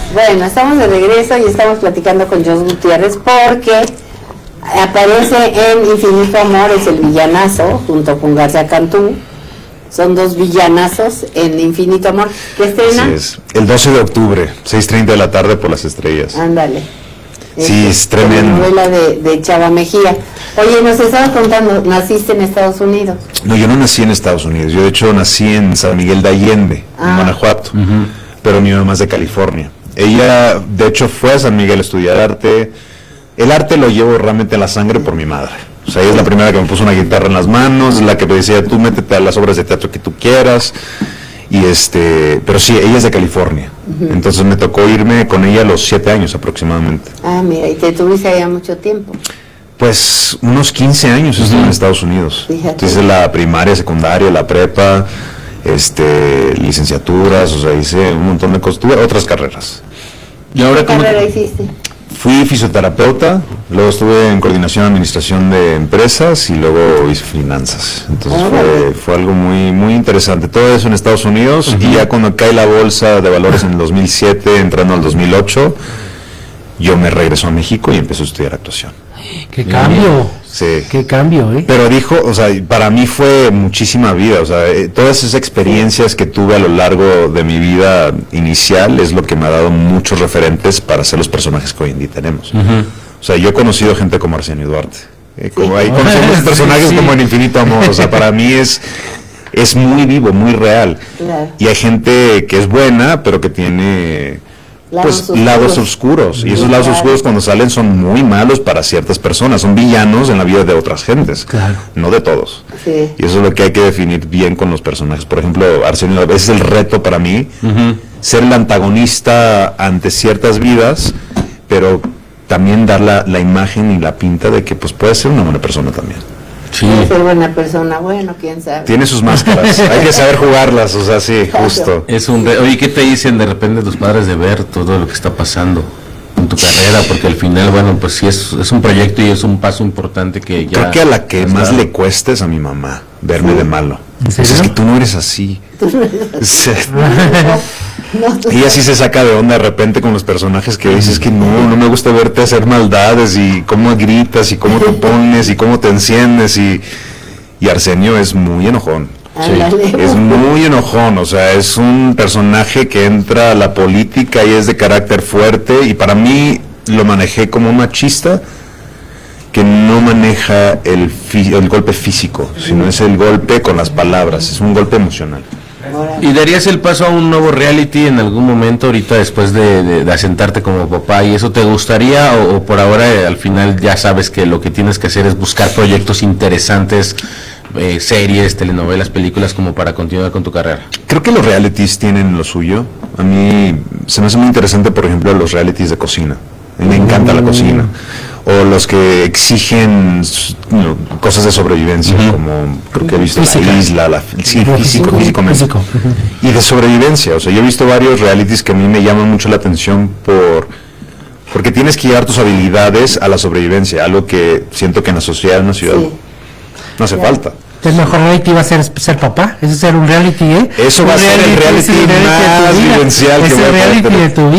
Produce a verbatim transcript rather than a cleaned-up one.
Bueno, estamos de regreso y estamos platicando con Jos Gutiérrez porque aparece en Infinito Amor, es el villanazo, junto con García Cantú. Son dos villanazos en Infinito Amor. ¿Qué estrena? Así es. El doce de octubre, seis treinta de la tarde por Las Estrellas. Ándale. Sí, es, es tremendo. La novela de, de Chava Mejía. Oye, nos estabas contando, naciste en Estados Unidos. No, yo no nací en Estados Unidos. Yo, de hecho, nací en San Miguel de Allende, ah. en Guanajuato. Uh-huh. Pero mi mamá es de California. Ella, de hecho, fue a San Miguel a estudiar arte. El arte lo llevo realmente en la sangre por mi madre. O sea, ella es la primera que me puso una guitarra en las manos, la que me decía, tú métete a las obras de teatro que tú quieras. Y este, pero sí, ella es de California. Uh-huh. Entonces me tocó irme con ella a los siete años aproximadamente. Ah, mira, y te tuviste allá mucho tiempo. Pues unos quince años uh-huh. estuve en Estados Unidos. Fíjate. Entonces la primaria, secundaria, la prepa, este, licenciaturas, o sea, hice un montón de cosas, tuve otras carreras. ¿Y ahora qué carrera hiciste? Fui fisioterapeuta, luego estuve en coordinación de administración de empresas y luego hice finanzas. Entonces oh, fue, fue algo muy muy interesante. Todo eso en Estados Unidos uh-huh. y ya cuando cae la bolsa de valores en el dos mil siete, entrando al dos mil ocho, yo me regreso a México y empecé a estudiar actuación. ¡Qué cambio! Sí. ¡Qué cambio, eh! Pero dijo, o sea, para mí fue muchísima vida, o sea, eh, todas esas experiencias que tuve a lo largo de mi vida inicial es lo que me ha dado muchos referentes para ser los personajes que hoy en día tenemos. Uh-huh. O sea, yo he conocido gente como Arsenio Duarte, eh, como sí. ahí conocemos personajes sí, sí. como en Infinito Amor, o sea, para mí es... es muy vivo, muy real. Claro. Y hay gente que es buena, pero que tiene... Lados pues oscuros. lados oscuros, y esos lados claro. oscuros cuando salen son muy malos para ciertas personas, son villanos en la vida de otras gentes, claro. no de todos. Sí. Y eso es lo que hay que definir bien con los personajes. Por ejemplo, Arsenio, ese es el reto para mí, uh-huh. ser el antagonista ante ciertas vidas, pero también dar la, la imagen y la pinta de que pues puede ser una buena persona también. Sí. Puede ser buena persona, bueno, quién sabe. Tiene sus máscaras, hay que saber jugarlas, o sea, sí, justo. Es un re- Oye, ¿qué te dicen de repente tus padres de ver todo lo que está pasando en tu carrera? Porque al final, bueno, pues sí es, es un proyecto y es un paso importante que ya... Creo que a la que más dado. le cuesta es a mi mamá, verme ¿Sí? de malo. Pues es que tú no eres así. No, ella sí se saca de onda de repente con los personajes que dices que no, no me gusta verte hacer maldades y cómo gritas y cómo te pones y cómo te enciendes y, y Arsenio es muy enojón. Sí. Es muy enojón, o sea, es un personaje que entra a la política y es de carácter fuerte y para mí lo manejé como un machista que no maneja el, fi- el golpe físico, sino es el golpe con las palabras, es un golpe emocional. ¿Y darías el paso a un nuevo reality en algún momento ahorita después de, de, de asentarte como papá y eso te gustaría o, o por ahora eh, al final ya sabes que lo que tienes que hacer es buscar proyectos interesantes, eh, series, telenovelas, películas como para continuar con tu carrera? Creo que los realities tienen lo suyo. A mí se me hace muy interesante, por ejemplo, los realities de cocina. A mí me encanta la cocina. O los que exigen you know, cosas de sobrevivencia, uh-huh. como creo que he visto Física. la isla, la, sí, físico, físico, físicamente. Físico. Uh-huh. Y de sobrevivencia, o sea, yo he visto varios realities que a mí me llaman mucho la atención por porque tienes que llevar tus habilidades a la sobrevivencia, algo que siento que en la sociedad, en la ciudad, sí. no hace claro. falta. El mejor reality va a ser ser papá, eso es ser un reality, ¿eh? Eso un va a ser el reality, reality más vivencial que voy a poder tener.